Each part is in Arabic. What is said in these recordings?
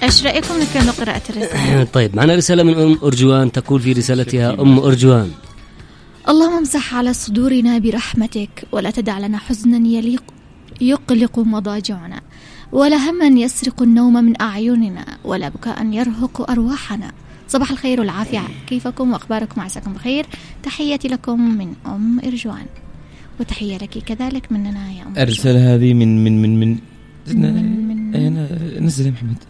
ايش رايكم نكمل قراءه الرساله؟ طيب معنا رساله من ام ارجوان تقول في رسالتها ام ارجوان: اللهم امسح على صدورنا برحمتك، ولا تدع لنا حزنا يقلق مضاجعنا، ولا هما يسرق النوم من أعيننا، ولا بكاء يرهق أرواحنا. صباح الخير والعافية، كيفكم وأخباركم؟ عساكم بخير. تحياتي لكم من أم إرجوان، وتحية لك كذلك مننا يا أم. الرسالة هذه من نزل يا محمد.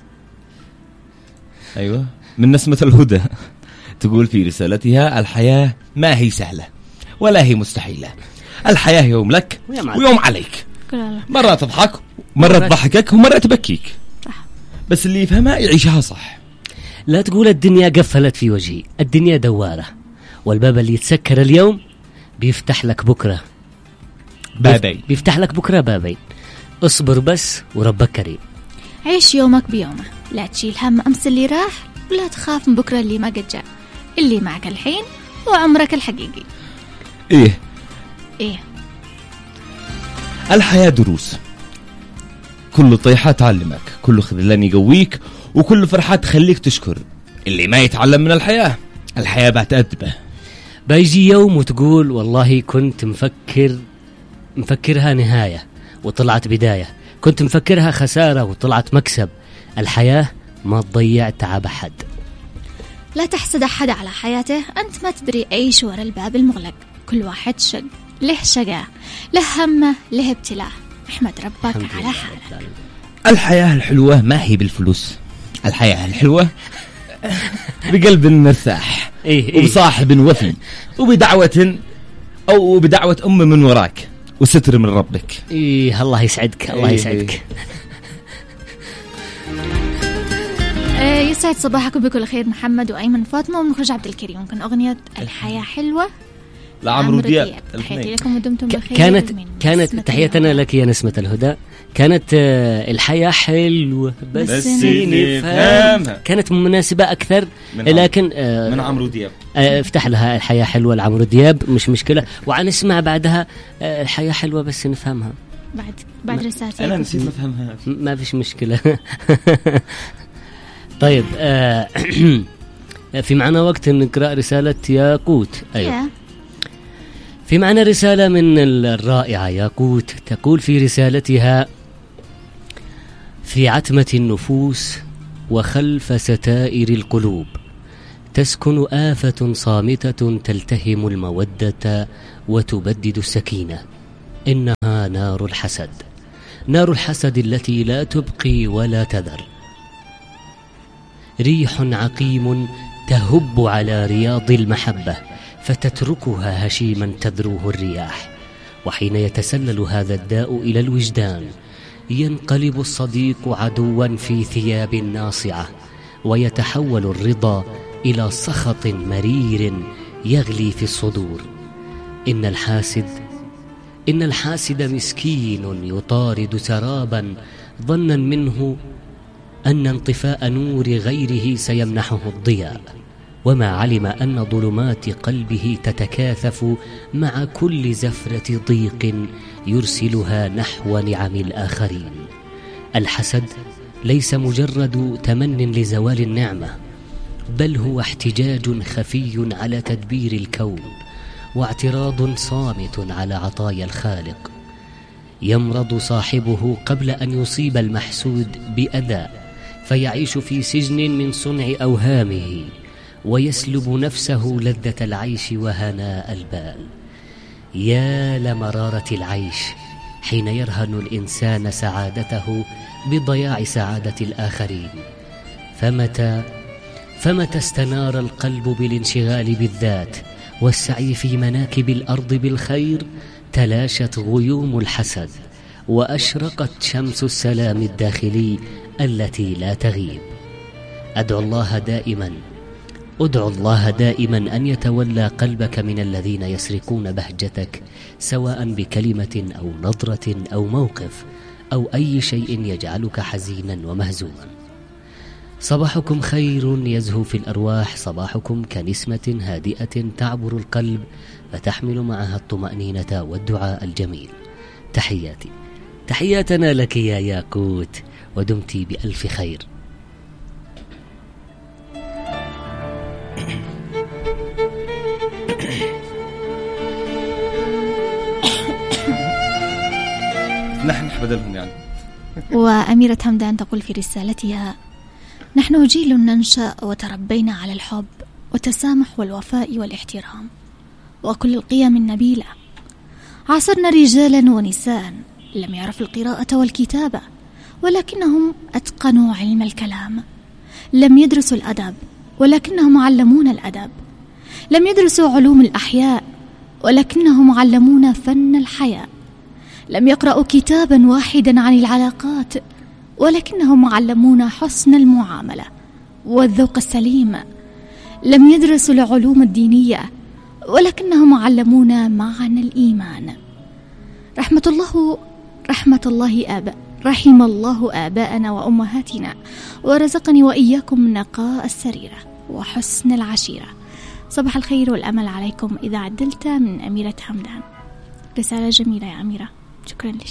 أيوة، من نسمة الهدى. تقول في رسالتها: الحياة ما هي سهلة ولا هي مستحيلة، الحياة يوم لك ويوم عليك، مرة تضحك مرة تضحكك ومرة تبكيك، بس اللي يفهمها يعيشها صح. لا تقول الدنيا قفلت في وجهي، الدنيا دوارة، والباب اللي يتسكر اليوم بيفتح لك بكرة بابين. بيفتح لك بكرة بابين. اصبر بس وربك كريم. عيش يومك بيومه، لا تشيل هم أمس اللي راح، ولا تخاف من بكرة اللي ما قد جاء. اللي معك الحين وعمرك الحقيقي. إيه الحياة دروس، كل طيحة تعلمك، كل خذلان يقويك، وكل فرحة تخليك تشكر. اللي ما يتعلم من الحياة بتأدبه. بيجي يوم وتقول والله كنت مفكرها نهاية وطلعت بداية، كنت مفكرها خسارة وطلعت مكسب. الحياة ما تضيع تعب أحد. لا تحسد أحد على حياته، أنت ما تدري أيش ورا الباب المغلق. كل واحد له شقاه، له همه، له ابتلاه. احمد ربك على حالك. الحياة الحلوة ما هي بالفلوس، الحياة الحلوة بقلب مرتاح، وبصاحب وفي، وبدعوة أم من وراك، وستر من ربك. الله يسعدك، الله يسعدك. يسعد صباحكم بكل خير. محمد وأيمن فاطمة ومخرج عبد الكريم. ممكن أغنية الحياة حلوة لعمرو دياب. تحياتي لكم ودمتم بخير. كانت تحياتنا لك يا نسمة الهدى. كانت الحياة حلوة بس نفهمها، كانت مناسبة أكثر، لكن من عمرو دياب. افتح لها الحياة حلوة لعمرو دياب، مش مشكلة، وعنسمع بعدها الحياة حلوة بس نفهمها. بعد رسالتي أنا نسيت نفهمها، ما فيش مشكلة. طيب في معنا وقت نقرأ رسالة ياقوت. أيوة، في معنا رسالة من الرائعة ياقوت تقول في رسالتها: في عتمة النفوس وخلف ستائر القلوب تسكن آفة صامتة تلتهم المودة وتبدد السكينة. إنها نار الحسد، نار الحسد التي لا تبقي ولا تذر. ريح عقيم تهب على رياض المحبة فتتركها هشيما تذروه الرياح. وحين يتسلل هذا الداء إلى الوجدان ينقلب الصديق عدوا في ثياب ناصعة، ويتحول الرضا إلى سخط مرير يغلي في الصدور. إن الحاسد مسكين يطارد سرابا ظنا منه أن انطفاء نور غيره سيمنحه الضياء، وما علم أن ظلمات قلبه تتكاثف مع كل زفرة ضيق يرسلها نحو نعم الآخرين. الحسد ليس مجرد تمن لزوال النعمة، بل هو احتجاج خفي على تدبير الكون، واعتراض صامت على عطايا الخالق. يمرض صاحبه قبل أن يصيب المحسود بأذى، فيعيش في سجن من صنع أوهامه، ويسلب نفسه لذة العيش وهناء البال. يا لمرارة العيش حين يرهن الإنسان سعادته بضياع سعادة الآخرين. فمتى استنار القلب بالانشغال بالذات والسعي في مناكب الأرض بالخير تلاشت غيوم الحسد، وأشرقت شمس السلام الداخلي التي لا تغيب. أدعو الله دائما أن يتولى قلبك من الذين يسرقون بهجتك، سواء بكلمة أو نظرة أو موقف أو أي شيء يجعلك حزينا ومهزوما. صباحكم خير يزهو في الأرواح، صباحكم كنسمة هادئة تعبر القلب فتحمل معها الطمأنينة والدعاء الجميل. تحياتنا لك يا ياقوت، ودمتي بألف خير. أروح بدلهم يعني. وأميرة همدان تقول في رسالتها: نحن جيل ننشأ وتربينا على الحب والتسامح والوفاء والاحترام وكل القيم النبيلة. عاصرنا رجالا ونساء لم يعرفوا القراءة والكتابة ولكنهم أتقنوا علم الكلام. لم يدرسوا الأدب ولكنهم علمونا الأدب. لم يدرسوا علوم الأحياء ولكنهم علمونا فن الحياة. لم يقرأوا كتابا واحدا عن العلاقات ولكنهم علمونا حسن المعاملة والذوق السليم. لم يدرسوا العلوم الدينية ولكنهم علمونا معنى الإيمان. رحم الله آباءنا وأمهاتنا ورزقني وإياكم نقاء السريرة وحسن العشيرة. صباح الخير والأمل عليكم إذا عدلت، من أميرة همدان. رسالة جميلة يا أميرة، شكرا لك.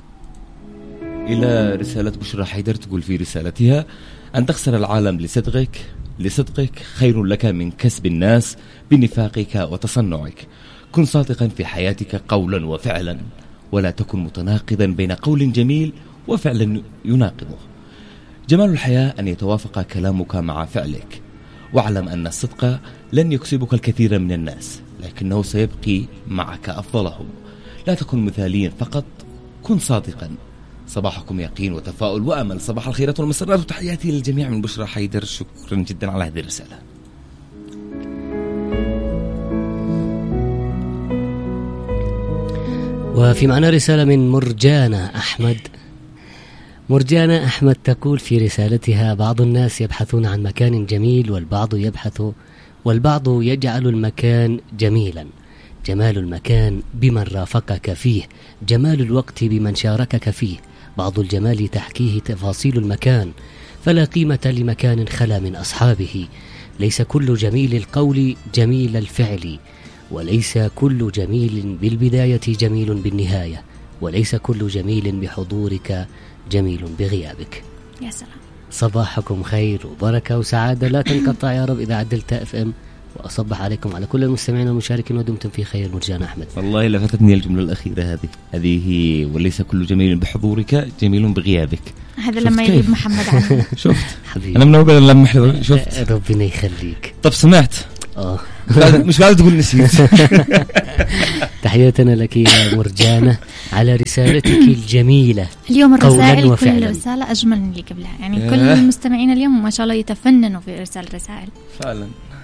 إلى رسالة بشرى حيدر تقول في رسالتها: أن تخسر العالم لصدقك خير لك من كسب الناس بنفاقك وتصنعك. كن صادقا في حياتك قولا وفعلا، ولا تكن متناقضا بين قول جميل وفعل يناقضه. جمال الحياة أن يتوافق كلامك مع فعلك، واعلم أن الصدق لن يكسبك الكثير من الناس لكنه سيبقي معك أفضلهم. لا تكن مثاليا فقط، كن صادقا. صباحكم يقين وتفاؤل وأمل. صباح الخيرات والمسرات وتحياتي للجميع من بشرى حيدر. شكرا جدا على هذه الرسالة. وفي معنا رسالة من مرجانة أحمد تقول في رسالتها: بعض الناس يبحثون عن مكان جميل والبعض يجعل المكان جميلا. جمال المكان بمن رافقك فيه، جمال الوقت بمن شاركك فيه. بعض الجمال تحكيه تفاصيل المكان، فلا قيمة لمكان خلا من أصحابه. ليس كل جميل القول جميل الفعل، وليس كل جميل بالبداية جميل بالنهاية، وليس كل جميل بحضورك جميل بغيابك. يا سلام. صباحكم خير وبركة وسعادة لا تنقطع يا رب إذا عدلت FM. وأصبح عليكم على كل المستمعين والمشاركين ودمتم في خير. مرجان أحمد. والله لفتتني الجملة الأخيرة هذه هي: وليس كل جميل بحضورك جميل بغيابك. هذا لما يغيب محمد عنه. شفت حبيبي أنا من أول لما شفت. ربنا يخليك. طب سمعت؟ مش قاعد تقول نسيت. تحياتنا لك يا مرجانة على رسالتك الجميلة. اليوم الرسائل كل رسالة أجمل من اللي قبلها، يعني كل المستمعين اليوم ما شاء الله يتفننوا في إرسال رسائل فعلا.